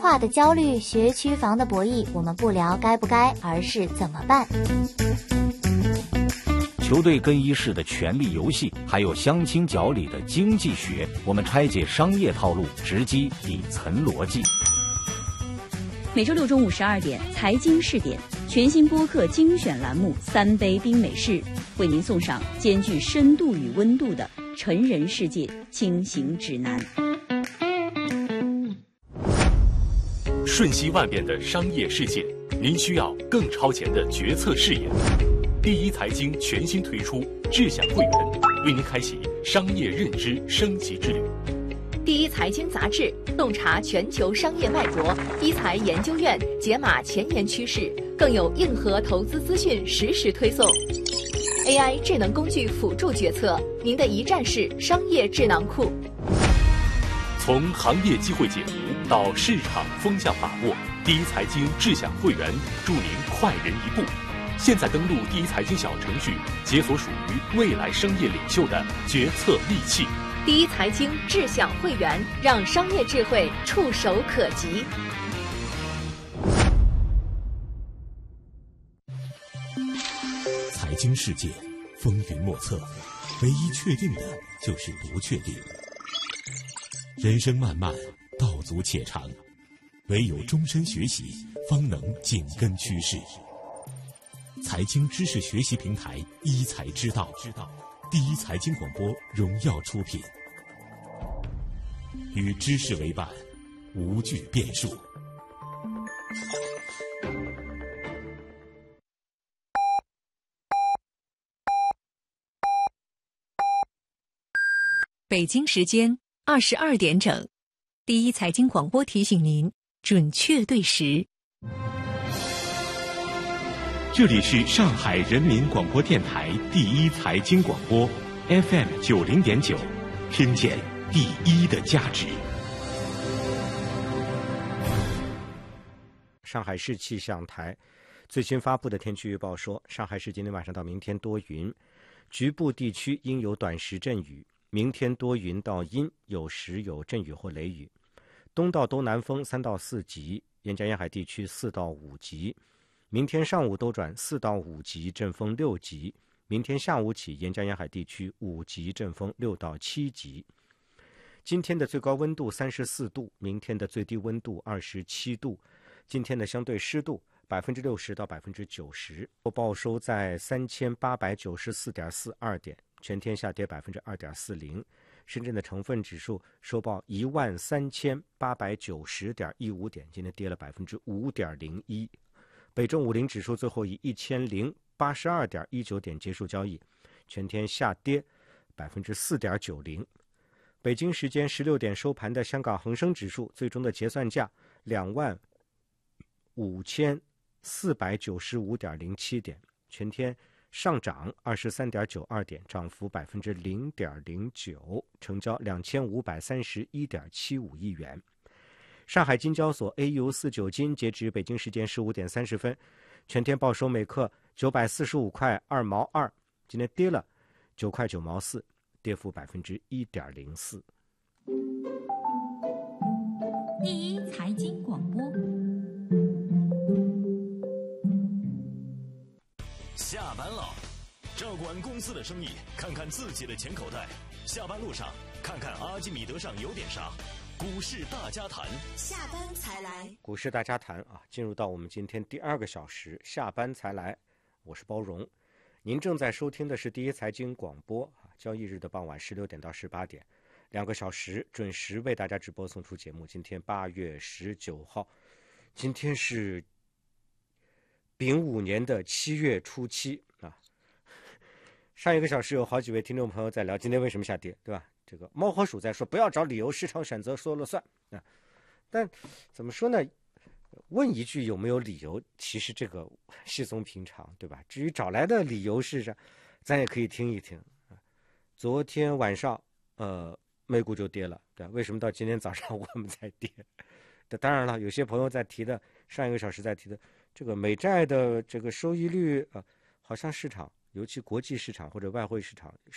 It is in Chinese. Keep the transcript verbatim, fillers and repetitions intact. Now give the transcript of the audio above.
化的焦虑，学区房的博弈，我们不聊该不该，而是怎么办。 球队更衣室的权力游戏，还有相亲角里的经济学，我们拆解商业套路，直击底层逻辑。 每周六中午十二点，财经试点全新播客精选栏目《三杯冰美式》，为您送上兼具深度与温度的成人世界轻行指南。 瞬息万变的商业世界，您需要更超前的决策视野。第一财经全新推出智享会员，为您开启商业认知升级之旅。 第一财经杂志洞察全球商业脉搏，一财研究院解码前沿趋势，更有硬核投资资讯实时推送。A I 智能工具辅助决策，您的一站式商业智囊库。 从行业机会解读到市场风向把握，第一财经智享会员助您快人一步。现在登录第一财经小程序，解锁属于未来商业领袖的决策利器。 第一财经智享会员，让商业智慧触手可及。 财经世界风云莫测，唯一确定的就是不确定。人生漫漫，道阻且长，唯有终身学习，方能紧跟趋势。财经知识学习平台一财之道，第一财经广播荣耀出品，与知识为伴，无惧变数。 北京时间二十二点整，第一财经广播提醒您准确对时。 这里是上海人民广播电台第一财经广播 F M 九零点九，听见第一的价值。 上海市气象台最新发布的天气预报说，上海市今天晚上到明天多云，局部地区应有短时阵雨，明天多云到阴，有时有阵雨或雷雨，东到东南风三到四级，沿江沿海地区四到五级。明天上午兜转四到五级，阵风六级。明天下午起，沿江沿海地区五级，阵风六到七级。今天的最高温度三十四度，明天的最低温度二十七度。今天的相对湿度百分之六十到百分之九十。报收在三千八百九十四点四二点，全天下跌百分之二点四零。深圳的成分指数收报一万三千八百九十点一五点，今天跌了百分之五点零一。北证五零指数最后以一千零八十二点一九点结束交易，全天下跌百分之四点九零。北京时间十六点收盘的香港恒生指数最终的结算价两万五千四百九十五点零七点，全天上涨二十三点九二点，涨幅百分之零点零九，成交两千五百三十一点七五亿元。上海金交所 A 五四九金截止北京时间十五点三十分，全天报收每克九百四十五块二毛二，今天跌了九块九毛四，跌幅百分之一点零四。 第一财经广播， 下班了，照管公司的生意，看看自己的钱口袋。下班路上，看看阿基米德上有点啥。股市大家谈， 下班才来。 股市大家谈啊，进入到我们今天第二个小时，下班才来。我是包荣，您正在收听的是第一财经广播啊，交易日的傍晚十六点到十八点，两个小时准时为大家直播送出节目。今天八月十九号，今天是丙午年的七月初七啊。上一个小时有好几位听众朋友在聊今天为什么下跌，对吧？这个猫和鼠在说不要找理由，市场选择说了算啊。但怎么说呢？问一句有没有理由，其实这个稀松平常，对吧？至于找来的理由是啥，咱也可以听一听啊。昨天晚上，呃，美股就跌了，对吧？为什么到今天早上我们才跌？当然了，有些朋友在提的，上一个小时在提的这个美债的这个收益率啊、呃，好像市场，尤其国际市场或者外汇市场